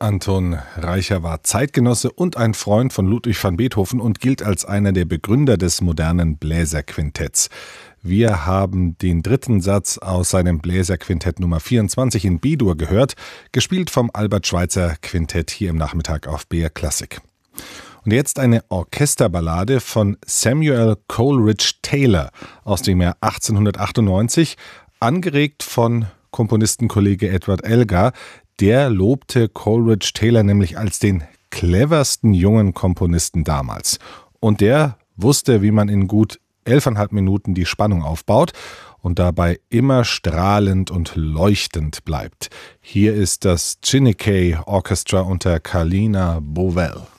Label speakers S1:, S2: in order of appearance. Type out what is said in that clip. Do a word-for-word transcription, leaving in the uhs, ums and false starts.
S1: Anton Reicher war Zeitgenosse und ein Freund von Ludwig van Beethoven und gilt als einer der Begründer des modernen Bläserquintetts. Wir haben den dritten Satz aus seinem Bläserquintett Nummer vierundzwanzig in B-Dur gehört, gespielt vom Albert-Schweitzer Quintett hier im Nachmittag auf B R Classic. Und jetzt eine Orchesterballade von Samuel Coleridge Taylor aus dem Jahr achtzehnhundertachtundneunzig, angeregt von Komponistenkollege Edward Elgar. Der lobte Coleridge Taylor nämlich als den cleversten jungen Komponisten damals. Und der wusste, wie man in gut elfeinhalb Minuten die Spannung aufbaut und dabei immer strahlend und leuchtend bleibt. Hier ist das Chineke Orchestra unter Carlina Bovell.